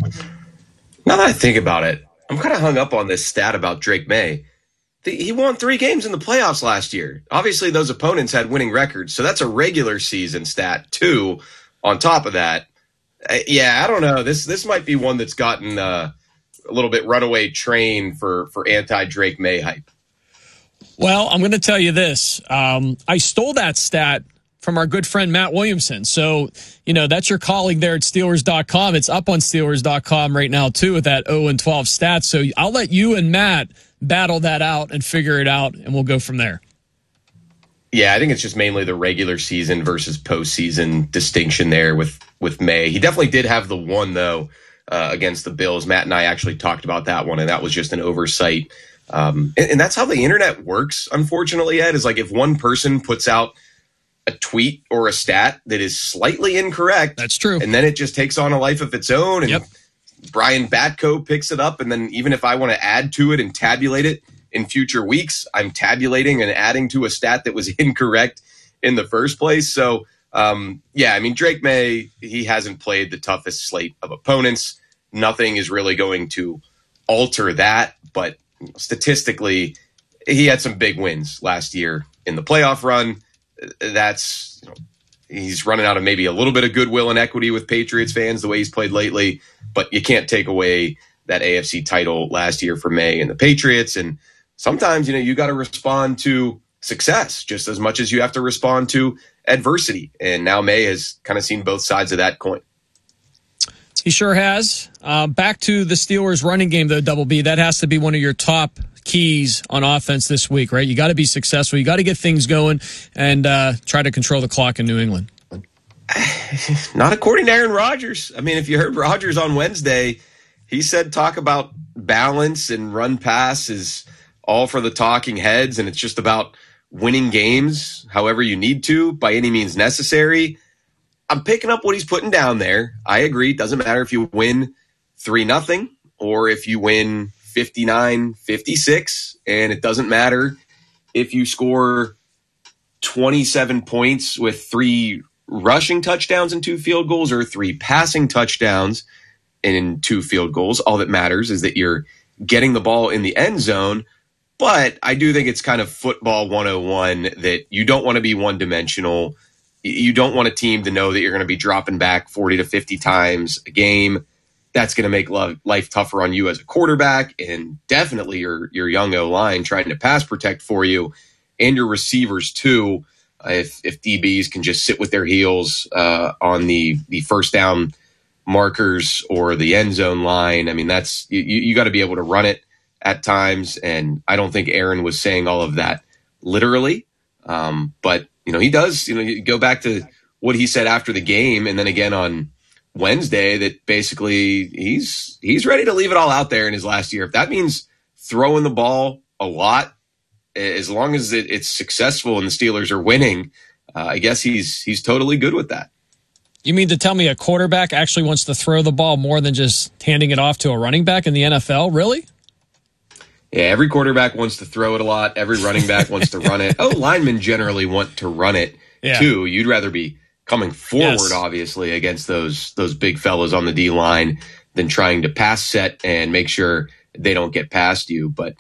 Now that I think about it, I'm kind of hung up on this stat about Drake May. He won 3 games in the playoffs last year. Obviously, those opponents had winning records, so that's a regular season stat, too, on top of that. Yeah, I don't know. This might be one that's gotten a little bit runaway train for anti-Drake May hype. Well, I'm going to tell you this. I stole that stat from our good friend Matt Williamson. So, that's your colleague there at Steelers.com. It's up on Steelers.com right now, too, with that 0-12 stats. So I'll let you and Matt battle that out and figure it out, and we'll go from there. Yeah, I think it's just mainly the regular season versus postseason distinction there with May. He definitely did have the one, though, against the Bills. Matt and I actually talked about that one, and that was just an oversight. And that's how the internet works, unfortunately, Ed, is like if one person puts out a tweet or a stat that is slightly incorrect. That's true. And then it just takes on a life of its own. And yep. Brian Batko picks it up. And then even if I want to add to it and tabulate it in future weeks, I'm tabulating and adding to a stat that was incorrect in the first place. So, Drake May, he hasn't played the toughest slate of opponents. Nothing is really going to alter that. But statistically, he had some big wins last year in the playoff run. That's he's running out of maybe a little bit of goodwill and equity with Patriots fans the way he's played lately, but you can't take away that AFC title last year for May and the Patriots. And sometimes, you got to respond to success just as much as you have to respond to adversity. And now May has kind of seen both sides of that coin. He sure has. Back to the Steelers running game, though, Double B. That has to be one of your top keys on offense this week, right? You got to be successful. You got to get things going and try to control the clock in New England. Not according to Aaron Rodgers. I mean, if you heard Rodgers on Wednesday, he said talk about balance and run pass is all for the talking heads, and it's just about winning games however you need to by any means necessary. I'm picking up what he's putting down there. I agree. It doesn't matter if you win 3-0 or if you win 59-56, and it doesn't matter if you score 27 points with 3 rushing touchdowns and 2 field goals or 3 passing touchdowns and 2 field goals. All that matters is that you're getting the ball in the end zone. But I do think it's kind of football 101 that you don't want to be one-dimensional. You don't want a team to know that you're going to be dropping back 40 to 50 times a game. That's going to make life tougher on you as a quarterback, and definitely your young O-line trying to pass protect for you, and your receivers too. If DBs can just sit with their heels on the first down markers or the end zone line, I mean, that's you got to be able to run it at times. And I don't think Aaron was saying all of that literally, but he does. You go back to what he said after the game, and then again on Wednesday, that basically he's ready to leave it all out there in his last year. If that means throwing the ball a lot, as long as it's successful and the Steelers are winning, I guess he's totally good with that. You mean to tell me a quarterback actually wants to throw the ball more than just handing it off to a running back in the NFL? Really? Yeah, every quarterback wants to throw it a lot. Every running back wants to run it. Linemen generally want to run it too. You'd rather be coming forward, obviously, against those big fellas on the D-line than trying to pass set and make sure they don't get past you. But,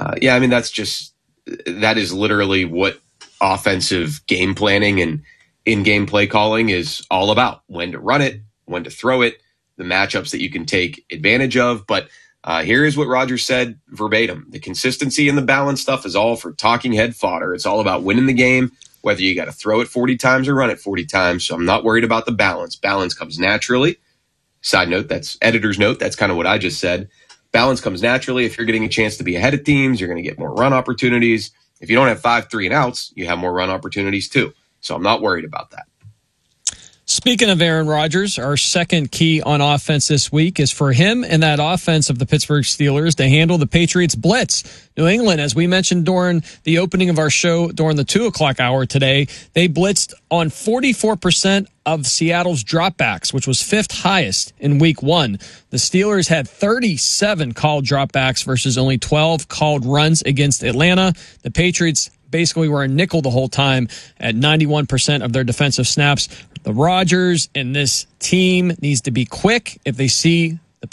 that is literally what offensive game planning and in-game play calling is all about. When to run it, when to throw it, the matchups that you can take advantage of. But here is what Rodgers said verbatim. The consistency and the balance stuff is all for talking head fodder. It's all about winning the game, whether you got to throw it 40 times or run it 40 times. So I'm not worried about the balance. Balance comes naturally. Side note, that's editor's note. That's kind of what I just said. Balance comes naturally. If you're getting a chance to be ahead of teams, you're going to get more run opportunities. If you don't have 5 3-and-outs, you have more run opportunities too. So I'm not worried about that. Speaking of Aaron Rodgers, our second key on offense this week is for him and that offense of the Pittsburgh Steelers to handle the Patriots blitz. New England, as we mentioned during the opening of our show during the 2 o'clock hour today, they blitzed on 44% of Seattle's dropbacks, which was 5th highest in week 1. The Steelers had 37 called dropbacks versus only 12 called runs against Atlanta. The Patriots basically were a nickel the whole time at 91% of their defensive snaps. The Rodgers and this team needs to be quick if they see